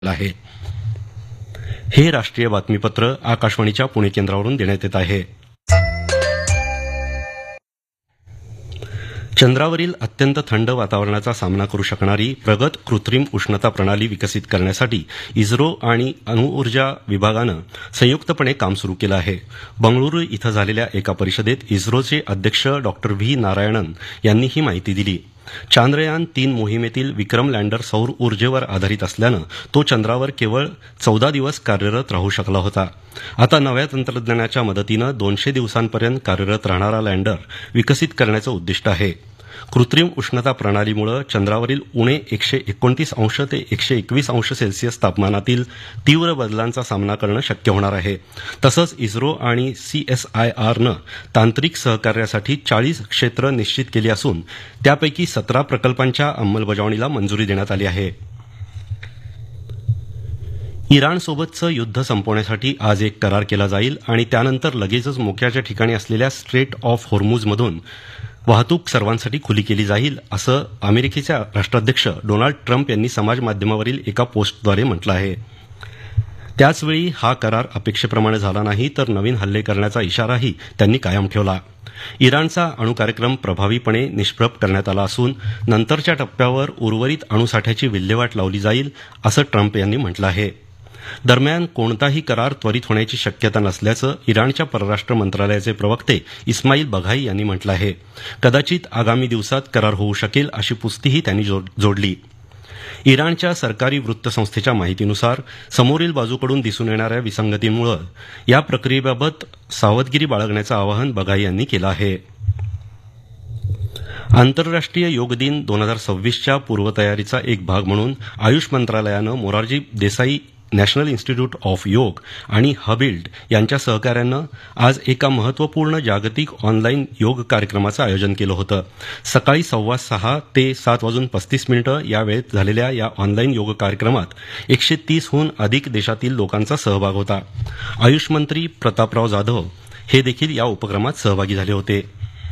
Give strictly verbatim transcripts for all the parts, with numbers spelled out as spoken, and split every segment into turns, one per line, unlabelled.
आहे. हे राष्ट्रीय बातमीपत्र आकाशवाणीच्या पुणे केंद्रावरून देण्यात येत आहे. चंद्रावरील अत्यंत थंड वातावरणाचा सामना करू शकणारी प्रगत कृत्रिम उष्णता प्रणाली विकसित करण्यासाठी इस्रो आणि अणुऊर्जा विभागानं संयुक्तपणे काम सुरू केलं आहे. बंगळुरू इथं झालेल्या एका परिषदेत इस्रोचे अध्यक्ष डॉक्टर व्ही नारायणन यांनी ही माहिती दिली. चांद्रयान तीन मोहिमेतील विक्रम लँडर सौर ऊर्जेवर आधारित असल्यानं तो चंद्रावर केवळ चौदा दिवस कार्यरत राहू शकला होता. आता नव्या तंत्रज्ञानाच्या मदतीनं दोनशे दिवसांपर्यंत कार्यरत राहणारा लँडर विकसित करण्याचं उद्दिष्ट आहे. कृत्रिम उष्णता प्रणालीमुळे चंद्रावरील उणे एकशे एकोणतीस अंश ते एकशे एकवीस अंश सेल्सिअस तापमानातील तीव्र बदलांचा सामना करणं शक्य होणार आहे. तसंच इस्रो आणि सीएसआयआरनं तांत्रिक सहकार्यासाठी चाळीस क्षेत्र निश्चित केली असून त्यापैकी सतरा प्रकल्पांच्या अंमलबजावणीला मंजुरी देण्यात आली आहे. इराणसोबतचं युद्ध संपवण्यासाठी आज एक करार केला जाईल आणि त्यानंतर लगेचच मोक्याच्या ठिकाणी असलेल्या स्ट्रेट ऑफ होर्मुझमधून वाहतूक सर्वांसाठी खुली केली जाईल, असं अमेरिकेचे राष्ट्राध्यक्ष डोनाल्ड ट्रम्प यांनी समाजमाध्यमावरील एका पोस्टद्वारे म्हटलं आहे. त्याचवेळी हा करार अपेक्षेप्रमाणे झाला नाही तर नवीन हल्ले करण्याचा इशाराही त्यांनी कायम ठेवला. इराणचा अणुकार्यक्रम प्रभावीपणे निष्प्रभ करण्यात आला असून नंतरच्या टप्प्यावर उर्वरित अणुसाठ्याची विल्हेवाट लावली जाईल, असं ट्रम्प यांनी म्हटलं आहे. दरम्यान कोणताही करार त्वरित होण्याची शक्यता नसल्याचं इराणच्या परराष्ट्र मंत्रालयाचे प्रवक्ते इस्माईल बघाई यांनी म्हटलं आहे. कदाचित आगामी दिवसात करार होऊ शकेल अशी पुस्तीही त्यांनी जोडली. इराणच्या सरकारी वृत्तसंस्थेच्या माहितीनुसार समोरील बाजूकडून दिसून येणाऱ्या विसंगतींमुळे या प्रक्रियेबाबत सावधगिरी बाळगण्याचं आवाहन बघाई यांनी केलं आहे. आंतरराष्ट्रीय योग दिन दोन हजार सव्वीसच्या पूर्वतयारीचा एक भाग म्हणून आयुष मंत्रालयानं Morarji Desai national institute of योग आणि हबिल्ड यांच्या सहकार्यानं आज एका महत्त्वपूर्ण जागतिक ऑनलाईन योग कार्यक्रमाचं आयोजन केलं होतं. सकाळी सव्वा सहा ते सात वाजून पस्तीस मिनिटं या वेळेत झालेल्या या ऑनलाईन योग कार्यक्रमात एकशे तीसहून अधिक देशातील लोकांचा सहभाग होता. आयुष मंत्री प्रतापराव जाधव हे देखील या उपक्रमात सहभागी झाले होते.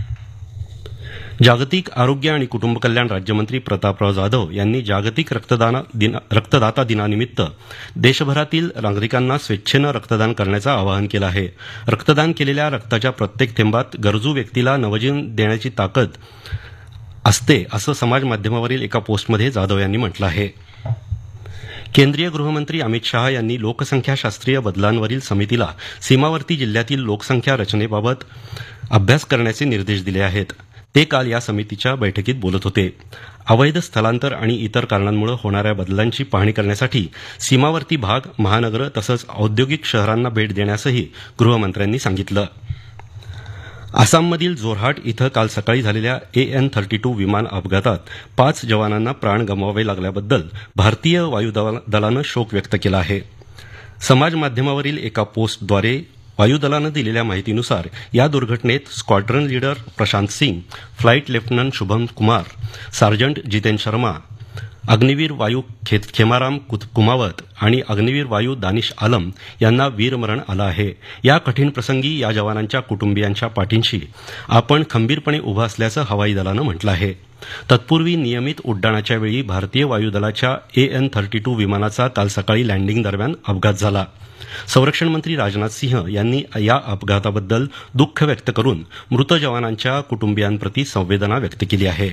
जागतिक आरोग्य आणि कुटुंब कल्याण राज्यमंत्री प्रतापराव जाधव यांनी जागतिक रक्तदाता दिनानिमित्त देशभरातील नागरिकांना स्वेच्छेनं रक्तदान करण्याचं आवाहन केलं आहे. रक्तदान केलेल्या रक्ताच्या प्रत्येक थेंबात गरजू व्यक्तीला नवजीवन देण्याची ताकद असते, असं समाज माध्यमावरील एका पोस्टमध्ये जाधव यांनी म्हटलं आहे. केंद्रीय गृहमंत्री अमित शहा यांनी लोकसंख्याशास्त्रीय बदलांवरील समितीला सीमावर्ती जिल्ह्यातील लोकसंख्या रचनेबाबत अभ्यास करण्याचे निर्देश दिले आहेत. ते काल या समितीच्या बैठकीत बोलत होते. अवैध स्थलांतर आणि इतर कारणांमुळे होणाऱ्या बदलांची पाहणी करण्यासाठी सीमावर्ती भाग, महानगरं तसंच औद्योगिक शहरांना भेट देण्यासही गृहमंत्र्यांनी सांगितलं. आसाममधील जोरहाट इथं काल सकाळी झालेल्या ए एन थर्टी टू विमान अपघातात पाच जवानांना प्राण गमवावे लागल्याबद्दल भारतीय वायुदलानं शोक व्यक्त केला आहे. समाजमाध्यमावरील एका पोस्टद्वारे वायुदलानं दिलेल्या माहितीनुसार या दुर्घटनेत squadron leader Prashant Singh, flight lieutenant Shubham Kumar, sergeant Jiten Sharma, Agniveer वायू खेमाराम कुमावत आणि अग्निवीर वायू दानिश आलम यांना वीरमरण आलं आहे. या कठीण प्रसंगी या जवानांच्या कुटुंबियांच्या पाठींशी आपण खंबीरपणे उभं असल्याचं हवाई दलानं म्हटलं आहे. तत्पूर्वी नियमित उड्डाणाच्या वेळी भारतीय वायुदलाच्या ए एन थर्टी टू विमानाचा काल सकाळी लँडिंग दरम्यान अपघात झाला. संरक्षण मंत्री राजनाथ सिंह यांनी या अपघाताबद्दल दुःख व्यक्त करून मृत जवानांच्या कुटुंबियांप्रती संवेदना व्यक्त केली आहे.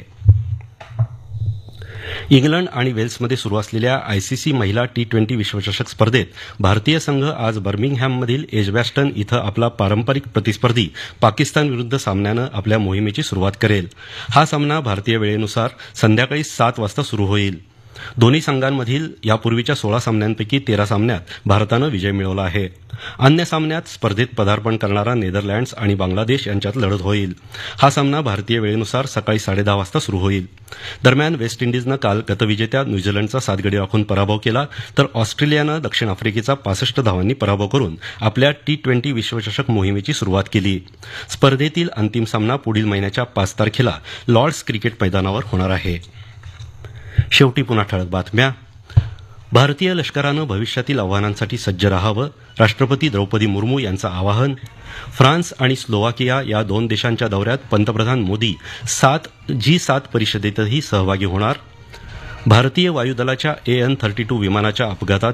इंग्लंड आणि वेल्समध्ये सुरू असलेल्या आयसीसी महिला टी ट्वेंटी विश्वचषक स्पर्धेत भारतीय संघ आज बर्मिंगहॅममधील एजबॅस्टन इथं आपला पारंपरिक प्रतिस्पर्धी पाकिस्तान विरुद्ध सामन्यानं आपल्या मोहिमेची सुरुवात करेल. हा सामना भारतीय वेळेनुसार संध्याकाळी सात वाजता सुरू होईल. दोन्ही संघांमधील यापूर्वीच्या सोळा सामन्यांपैकी तेरा सामन्यात भारतानं विजय मिळवला आहे. अन्य सामन्यात स्पर्धेत पदार्पण करणारा नेदरलँड्स आणि बांगलादेश यांच्यात लढत होईल. हा सामना भारतीय वेळेनुसार सकाळी साडेदहा वाजता सुरू होईल. दरम्यान वेस्ट इंडिजनं काल गतविजेत्या न्यूझीलंडचा सात गडी राखून पराभव केला तर ऑस्ट्रेलियानं दक्षिण आफ्रिकेचा पासष्ट धावांनी पराभव करून आपल्या टी ट्वेंटी विश्वचषक मोहिमेची सुरुवात केली. स्पर्धेतील अंतिम सामना पुढील महिन्याच्या पाच तारखेला लॉर्ड्स क्रिकेट मैदानावर होणार आहे. शेवटी पुन्हा ठळक बातम्या. भारतीय लष्करानं भविष्यातील आव्हानांसाठी सज्ज राहावं, राष्ट्रपती द्रौपदी मुर्मू यांचं आवाहन. फ्रान्स आणि स्लोवाकिया या दोन देशांच्या दौऱ्यात पंतप्रधान मोदी सात जी सात परिषदेतही सहभागी होणार. भारतीय वायुदलाच्या ए एन थर्टी टू विमानाच्या अपघातात